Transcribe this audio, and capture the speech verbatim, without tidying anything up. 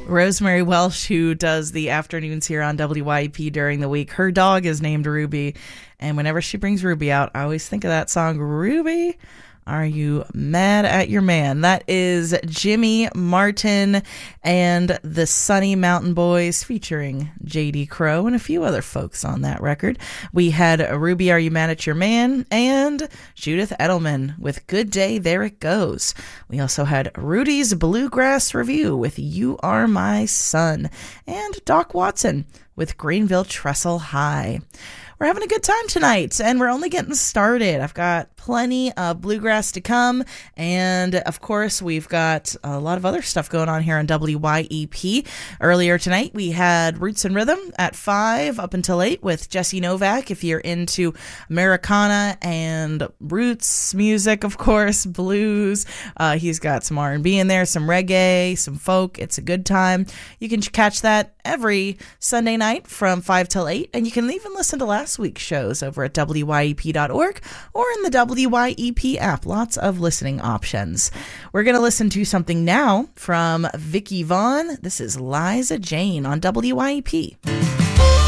Rosemary Welsh, who does the afternoons here on W Y E P during the week, her dog is named Ruby. And whenever she brings Ruby out, I always think of that song, Ruby, Are You Mad at Your Man? That is Jimmy Martin and the Sunny Mountain Boys featuring J D Crowe and a few other folks on that record. We had Ruby, Are You Mad at Your Man? And Judith Edelman with Good Day, There It Goes. We also had Rudy's Bluegrass Review with You Are My Son. And Doc Watson with Greenville Trestle High. We're having a good time tonight, and we're only getting started. I've got plenty of bluegrass to come, and of course, we've got a lot of other stuff going on here on W Y E P. Earlier tonight, we had Roots and Rhythm at five up until eight with Jesse Novak. If you're into Americana and roots music, of course, blues, uh, he's got some R and B in there, some reggae, some folk. It's a good time. You can catch that every Sunday night from five till eight, and you can even listen to last week's shows over at W Y E P dot org or in the W Y E P app. Lots of listening options. We're going to listen to something now from Vicky Vaughn. This is Liza Jane on W Y E P.